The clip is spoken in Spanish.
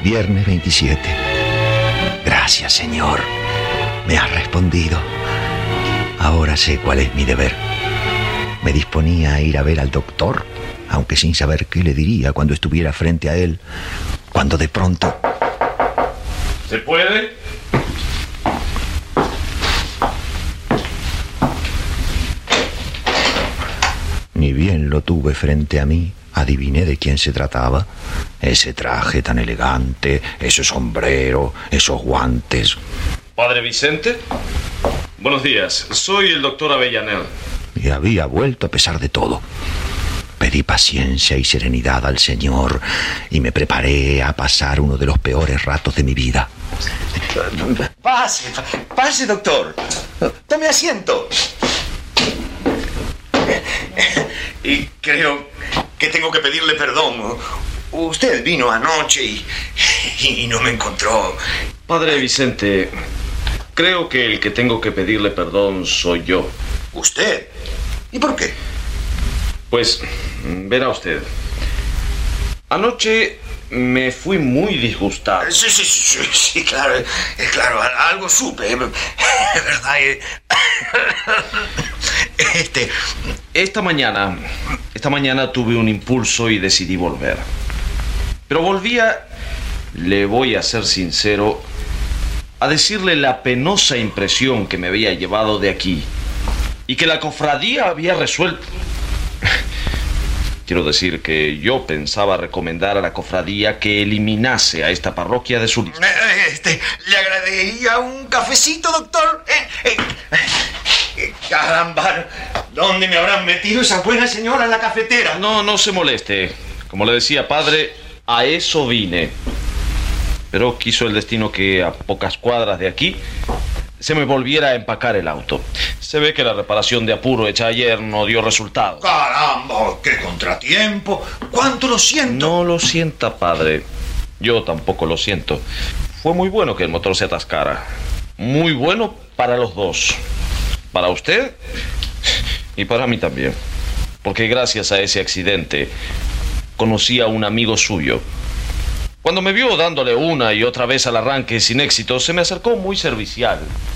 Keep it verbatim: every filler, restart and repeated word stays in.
Viernes veintisiete. Gracias, Señor. Me has respondido. Ahora sé cuál es mi deber. Me disponía a ir a ver al doctor, aunque sin saber qué le diría cuando estuviera frente a él, cuando de pronto... ¿Se puede? Ni bien lo tuve frente a mí, adiviné de quién se trataba. Ese traje tan elegante, ese sombrero, esos guantes. ¿Padre Vicente? Buenos días, soy el doctor Avellaneda. Y había vuelto a pesar de todo. Pedí paciencia y serenidad al Señor y me preparé a pasar uno de los peores ratos de mi vida. Pase, pase, doctor. Tome asiento. Y creo que tengo que pedirle perdón. Usted vino anoche y, y no me encontró. Padre Vicente, creo que el que tengo que pedirle perdón soy yo. ¿Usted? ¿Y por qué? Pues, verá usted. Anoche me fui muy disgustado. Sí, sí, sí, sí, claro, eh, claro, algo supe, eh, ¿verdad? Este... Esta mañana, esta mañana tuve un impulso y decidí volver. Pero volvía, le voy a ser sincero, a decirle la penosa impresión que me había llevado de aquí y que la cofradía había resuelto. Quiero decir que yo pensaba recomendar a la cofradía que eliminase a esta parroquia de su lista. Este, ¿le agradaría un cafecito, doctor? Eh, eh, eh, caramba, ¿dónde me habrán metido esa buena señora en la cafetera? No, no se moleste. Como le decía, padre, a eso vine. Pero quiso el destino que a pocas cuadras de aquí se me volviera a empacar el auto. Se ve que la reparación de apuro hecha ayer no dio resultado. ¡Caramba! ¡Qué contratiempo! ¡Cuánto lo siento! No lo sienta, padre. Yo tampoco lo siento. Fue muy bueno que el motor se atascara. Muy bueno para los dos. Para usted y para mí también. Porque gracias a ese accidente conocí a un amigo suyo. Cuando me vio dándole una y otra vez al arranque sin éxito, se me acercó muy servicial.